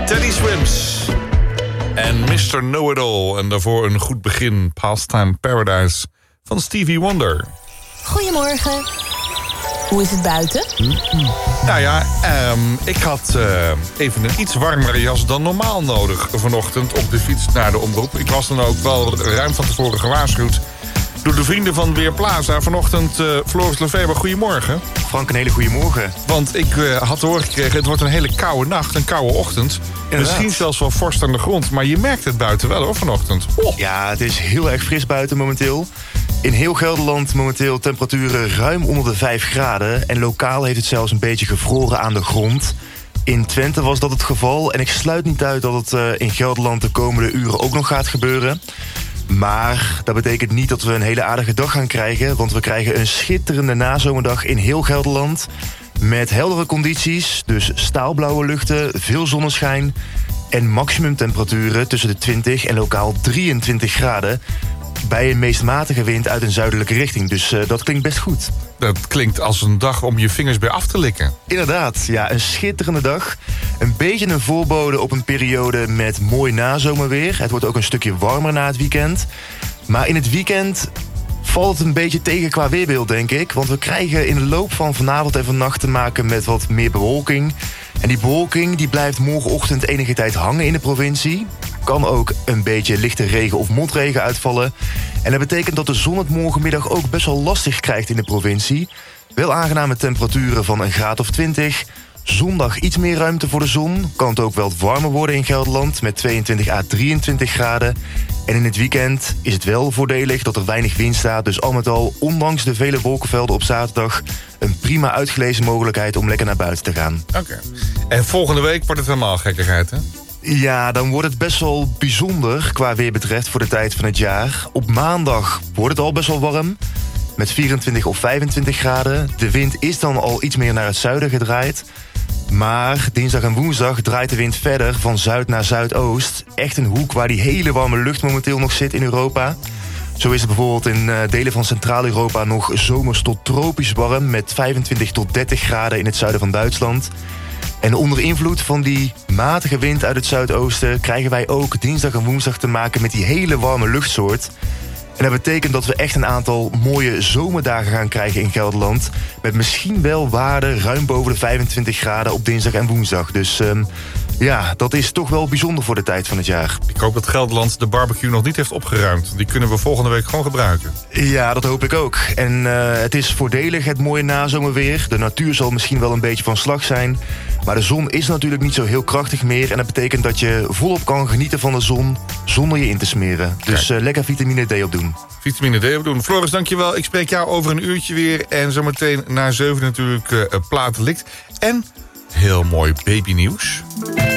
Teddy Swims en Mr. Know-It-All. En daarvoor een goed begin, Pastime Paradise van Stevie Wonder. Goedemorgen. Hoe is het buiten? Nou ja, ik had even een iets warmere jas dan normaal nodig vanochtend op de fiets naar de omroep. Ik was dan ook wel ruim van tevoren gewaarschuwd door de vrienden van Weerplaza. Vanochtend, Floris Lefeber, goedemorgen. Frank, een hele goede morgen. Want ik had te horen gekregen, het wordt een hele koude nacht, een koude ochtend. Inderdaad. Misschien zelfs wel vorst aan de grond, maar je merkt het buiten wel hoor, vanochtend. Oh. Ja, het is heel erg fris buiten momenteel. In heel Gelderland momenteel temperaturen ruim onder de 5 graden. En lokaal heeft het zelfs een beetje gevroren aan de grond. In Twente was dat het geval. En ik sluit niet uit dat het in Gelderland de komende uren ook nog gaat gebeuren. Maar dat betekent niet dat we een hele aardige dag gaan krijgen. Want we krijgen een schitterende nazomerdag in heel Gelderland. Met heldere condities, dus staalblauwe luchten, veel zonneschijn. En maximumtemperaturen tussen de 20 en lokaal 23 graden. Bij een meest matige wind uit een zuidelijke richting. Dus dat klinkt best goed. Dat klinkt als een dag om je vingers bij af te likken. Inderdaad, ja, een schitterende dag. Een beetje een voorbode op een periode met mooi nazomerweer. Het wordt ook een stukje warmer na het weekend. Maar in het weekend valt het een beetje tegen qua weerbeeld, denk ik. Want we krijgen in de loop van vanavond en vannacht te maken met wat meer bewolking. En die bewolking die blijft morgenochtend enige tijd hangen in de provincie. Kan ook een beetje lichte regen of motregen uitvallen. En dat betekent dat de zon het morgenmiddag ook best wel lastig krijgt in de provincie. Wel aangename temperaturen van een graad of 20. Zondag iets meer ruimte voor de zon. Kan het ook wel wat warmer worden in Gelderland met 22 à 23 graden. En in het weekend is het wel voordelig dat er weinig wind staat. Dus al met al, ondanks de vele wolkenvelden op zaterdag, een prima uitgelezen mogelijkheid om lekker naar buiten te gaan. Oké. En volgende week wordt het helemaal gekkigheid, hè? Ja, dan wordt het best wel bijzonder qua weer betreft voor de tijd van het jaar. Op maandag wordt het al best wel warm, met 24 of 25 graden. De wind is dan al iets meer naar het zuiden gedraaid. Maar dinsdag en woensdag draait de wind verder van zuid naar zuidoost. Echt een hoek waar die hele warme lucht momenteel nog zit in Europa. Zo is het bijvoorbeeld in delen van Centraal-Europa nog zomers tot tropisch warm, met 25 tot 30 graden in het zuiden van Duitsland. En onder invloed van die matige wind uit het zuidoosten krijgen wij ook dinsdag en woensdag te maken met die hele warme luchtsoort. En dat betekent dat we echt een aantal mooie zomerdagen gaan krijgen in Gelderland. Met misschien wel waarden ruim boven de 25 graden op dinsdag en woensdag. Dus ja, dat is toch wel bijzonder voor de tijd van het jaar. Ik hoop dat Gelderland de barbecue nog niet heeft opgeruimd. Die kunnen we volgende week gewoon gebruiken. Ja, dat hoop ik ook. En het is voordelig, het mooie nazomerweer. De natuur zal misschien wel een beetje van slag zijn. Maar de zon is natuurlijk niet zo heel krachtig meer. En dat betekent dat je volop kan genieten van de zon zonder je in te smeren. Dus lekker vitamine D opdoen. Vitamine D opdoen. Floris, dankjewel. Ik spreek jou over een uurtje weer. En zometeen na 7 natuurlijk Platen Likt. En heel mooi babynieuws.